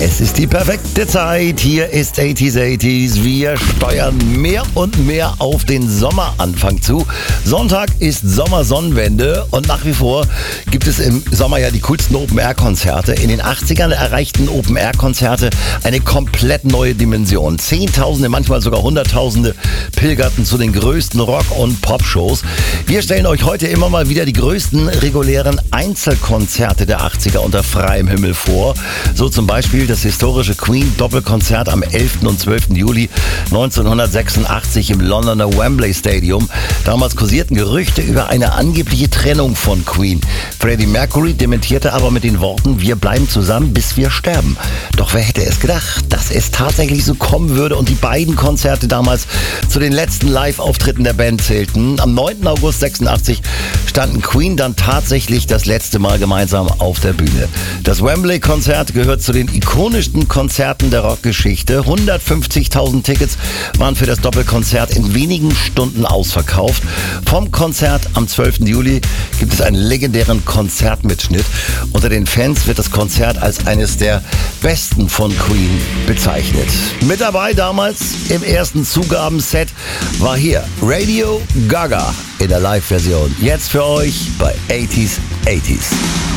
Es ist die perfekte Zeit. Hier ist 80s. Wir steuern mehr und mehr auf den Sommeranfang zu. Sonntag ist Sommersonnenwende und nach wie vor gibt es im Sommer ja die coolsten Open-Air-Konzerte. In den 80ern erreichten Open-Air-Konzerte eine komplett neue Dimension. Zehntausende, manchmal sogar Hunderttausende pilgerten zu den größten Rock- und Pop-Shows. Wir stellen euch heute immer mal wieder die größten regulären Einzelkonzerte der 80er unter freiem Himmel vor. So zum Beispiel das historische Queen-Doppelkonzert am 11. und 12. Juli 1986 im Londoner Wembley Stadium. Damals kursierten Gerüchte über eine angebliche Trennung von Queen. Freddie Mercury dementierte aber mit den Worten: Wir bleiben zusammen, bis wir sterben. Doch wer hätte es gedacht, dass es tatsächlich so kommen würde und die beiden Konzerte damals zu den letzten Live-Auftritten der Band zählten. Am 9. August 86 standen Queen dann tatsächlich das letzte Mal gemeinsam auf der Bühne. Das Wembley-Konzert gehört zu den ikonischsten Konzerten der Rockgeschichte. 150.000 Tickets waren für das Doppelkonzert in wenigen Stunden ausverkauft. Vom Konzert am 12. Juli gibt es einen legendären Konzertmitschnitt. Unter den Fans wird das Konzert als eines der besten von Queen bezeichnet. Mit dabei damals im ersten Zugabenset war hier Radio Gaga in der Live-Version. Jetzt für euch bei 80s.